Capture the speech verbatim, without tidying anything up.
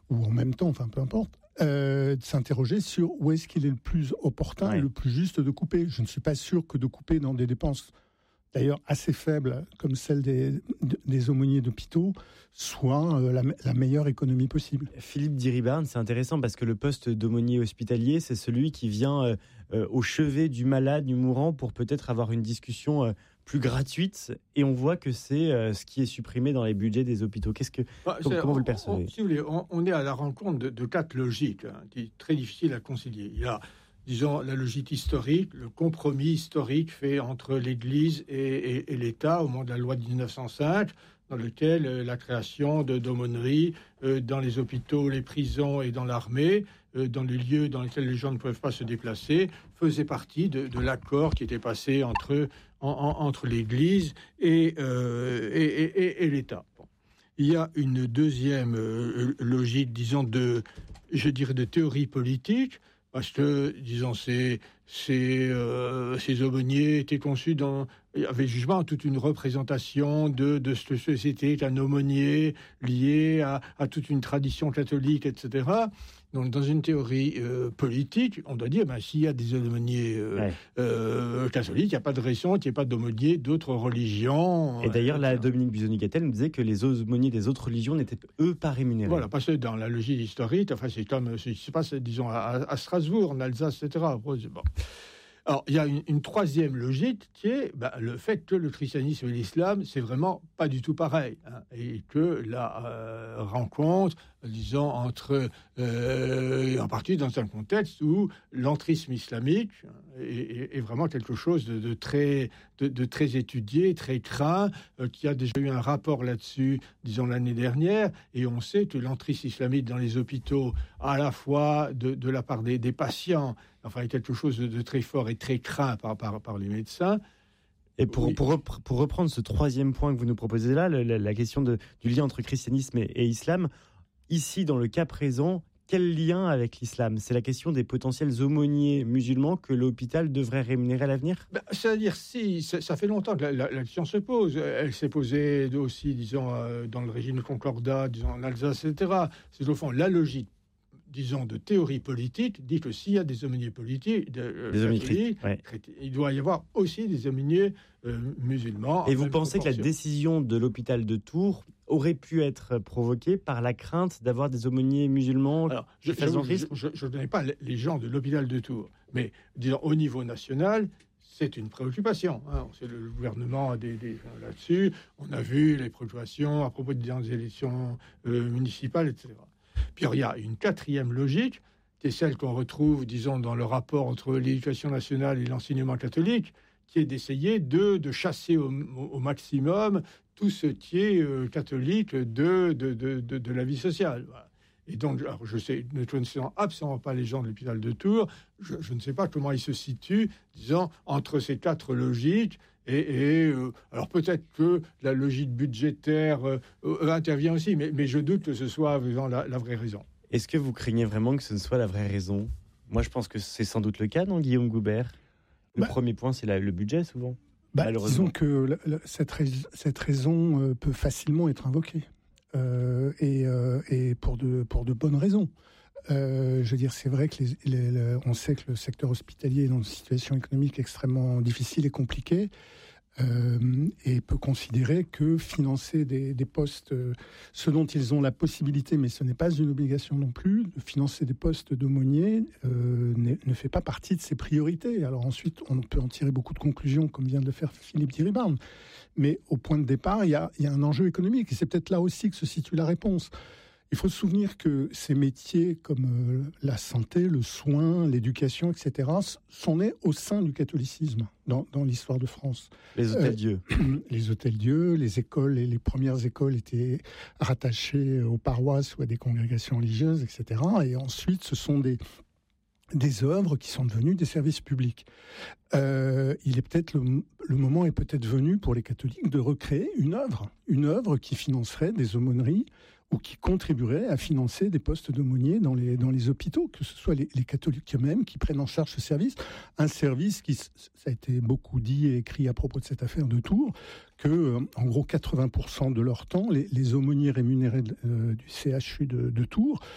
ou en même temps, enfin peu importe, euh, de s'interroger sur où est-ce qu'il est le plus opportun ouais. et le plus juste de couper. Je ne suis pas sûr que de couper dans des dépenses d'ailleurs assez faibles, comme celle des, des aumôniers d'hôpitaux, soit euh, la, la meilleure économie possible. Philippe Diribarne, c'est intéressant parce que le poste d'aumônier hospitalier, c'est celui qui vient euh, euh, au chevet du malade, du mourant, pour peut-être avoir une discussion euh, plus gratuite. Et on voit que c'est euh, ce qui est supprimé dans les budgets des hôpitaux. Qu'est-ce que, bah, comment, comment vous le percevez ? on, Si vous voulez, on, on est à la rencontre de, de quatre logiques, hein, qui est très difficile à concilier. Il y a disons, la logique historique, le compromis historique fait entre l'Église et, et, et l'État au moment de la loi de dix-neuf cent cinq, dans lequel euh, la création de d'aumôneries euh, dans les hôpitaux, les prisons et dans l'armée, euh, dans les lieux dans lesquels les gens ne peuvent pas se déplacer, faisait partie de, de l'accord qui était passé entre, en, en, entre l'Église et, euh, et, et, et, et l'État. Bon. Il y a une deuxième euh, logique, disons, de, je dirais, de théorie politique, parce que, disons, ces, ces, euh, ces aumôniers étaient conçus dans, avec justement toute une représentation de, de cette société qu'un aumônier lié à, à toute une tradition catholique, et cetera. Donc, dans une théorie euh, politique, on doit dire, ben, s'il y a des aumôniers euh, ouais. euh, catholiques, il n'y a pas de raison qu'il n'y ait pas d'aumôniers d'autres religions. Et d'ailleurs, euh, là, Dominique Buzoni-Gattel nous disait que les aumôniers des autres religions n'étaient, eux, pas rémunérés. Voilà, parce que dans la logique historique, enfin, c'est comme, c'est, c'est pas, disons, à, à Strasbourg, en Alsace, et cetera. Bon. Alors, il y a une, une troisième logique qui est ben, le fait que le christianisme et l'islam, c'est vraiment pas du tout pareil. Hein, et que la euh, rencontre, disons, entre... Euh, en particulier dans un contexte où l'entrisme islamique est, est, est vraiment quelque chose de, de, très, de, de très étudié, très craint, euh, qui a déjà eu un rapport là-dessus, disons, l'année dernière. Et on sait que l'entrisme islamique dans les hôpitaux, à la fois de, de la part des, des patients, enfin, est quelque chose de, de très fort et très craint par, par, par les médecins. Et pour, oui. pour, repre- pour reprendre ce troisième point que vous nous proposez là, le, la, la question de, du lien entre christianisme et, et islam, ici, dans le cas présent, quel lien avec l'islam ? C'est la question des potentiels aumôniers musulmans que l'hôpital devrait rémunérer à l'avenir ? Ben, c'est-à-dire, si, ça, ça fait longtemps que la, la, la question se pose. Elle s'est posée aussi, disons, euh, dans le régime concordat, disons, en Alsace, et cetera. C'est au fond la logique, disons, de théorie politique, dit que s'il y a des aumôniers politiques, de, euh, des catholiques, ouais. il doit y avoir aussi des aumôniers euh, musulmans. Et vous pensez que la décision de l'hôpital de Tours aurait pu être provoquée par la crainte d'avoir des aumôniers musulmans Alors, je ne connais pas les gens de l'hôpital de Tours, mais disons, au niveau national, c'est une préoccupation. Hein. C'est le gouvernement des, des, là-dessus. On a vu les préoccupations à propos des élections euh, municipales, et cetera. Puis il y a une quatrième logique, qui est celle qu'on retrouve, disons, dans le rapport entre l'éducation nationale et l'enseignement catholique, qui est d'essayer de, de chasser au, au maximum tout ce qui est euh, catholique de, de, de, de, de la vie sociale. Voilà. Et donc, alors je sais, ne connaissant absolument pas les gens de l'hôpital de Tours, je, je ne sais pas comment ils se situent, disons, entre ces quatre logiques. Et, et euh, alors peut-être que la logique budgétaire euh, euh, intervient aussi, mais, mais je doute que ce soit vraiment la, la vraie raison. Est-ce que vous craignez vraiment que ce ne soit la vraie raison ? Moi, je pense que c'est sans doute le cas, non, Guillaume Goubert ? Le bah, premier point, c'est la, le budget, souvent. Bah, disons que la, la, cette, rais- cette raison euh, peut facilement être invoquée. Euh, et, euh, et pour de, pour de bonnes raisons. Euh, je veux dire, c'est vrai que les, les, les, on sait que le secteur hospitalier est dans une situation économique extrêmement difficile et compliquée, euh, et peut considérer que financer des, des postes, euh, ce dont ils ont la possibilité, mais ce n'est pas une obligation non plus, de financer des postes d'aumôniers euh, ne fait pas partie de ses priorités. Alors ensuite, on peut en tirer beaucoup de conclusions, comme vient de le faire Philippe Diribarne. Mais au point de départ, il y a, il y a un enjeu économique, et c'est peut-être là aussi que se situe la réponse. Il faut se souvenir que ces métiers comme euh, la santé, le soin, l'éducation, et cetera, sont nés au sein du catholicisme dans, dans l'histoire de France. Les hôtels-dieux. Euh, les hôtels-dieux, les écoles, et les premières écoles étaient rattachées aux paroisses ou à des congrégations religieuses, et cetera. Et ensuite, ce sont des... des œuvres qui sont devenues des services publics. Euh, il est peut-être le, le moment est peut-être venu pour les catholiques de recréer une œuvre, une œuvre qui financerait des aumôneries ou qui contribuerait à financer des postes d'aumôniers dans les dans les hôpitaux, que ce soit les, les catholiques eux-mêmes qui prennent en charge ce service, un service qui, ça a été beaucoup dit et écrit à propos de cette affaire de Tours, que euh, en gros quatre-vingts pour cent de leur temps, les, les aumôniers rémunérés de, euh, du C H U de, de Tours